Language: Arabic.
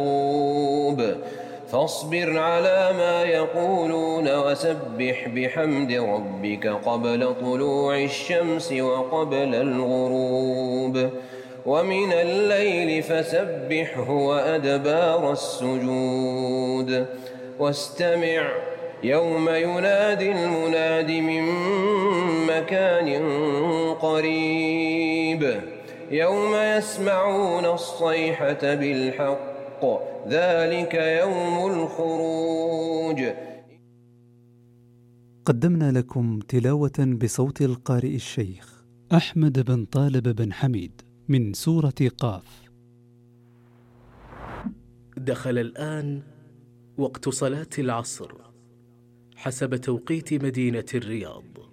فاصبر على ما يقولون وسبح بحمد ربك قبل طلوع الشمس وقبل الغروب ومن الليل فسبحه وأدبار السجود واستمع يوم ينادي المناد من مكان قريب يوم يسمعون الصيحة بالحق ذلك يوم الخروج. قدمنا لكم تلاوة بصوت القارئ الشيخ أحمد بن طالب بن حميد من سورة قاف. دخل الآن وقت صلاة العصر حسب توقيت مدينة الرياض.